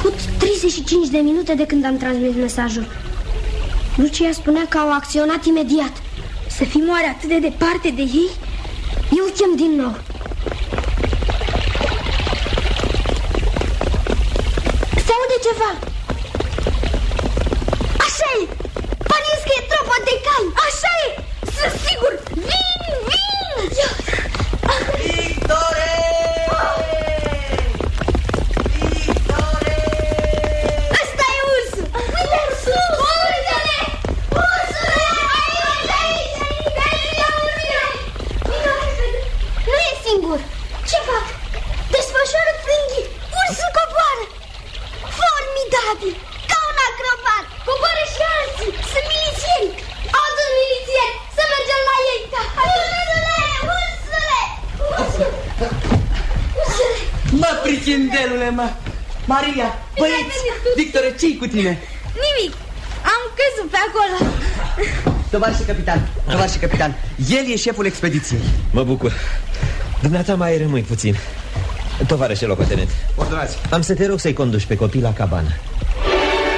trecut 35 de minute de când am transmis mesajul. Lucia spunea că au acționat imediat. Să fim oare atât de departe de ei? Eu chem din nou. Se aude ceva. Așa e! Părinți că e tropa de cai. Așa e! Sunt sigur! Vin! Victore! Victore! Ăsta e ursul! Uite! Uite-le! Ursule! Aici! Nu e singur! Ce fac? Desfășoară frânghii! Ursul coboară! Formidabil! Ca un acrobat! Coboară și alții! Sunt milițieni! Adun milițieni! Să mergem la ei! Ursule! Ursule! Ursule! Mă, prichindelule, mă! Maria, băieți, Victore, ce-i cu tine? Nimic! Am căzut pe acolo! Tovarășe capitan, el e șeful expediției. Mă bucur. Dumneata mai rămâi puțin. Tovarășe locotenent, Ordonați. am să te rog să-i conduci pe copii la cabană.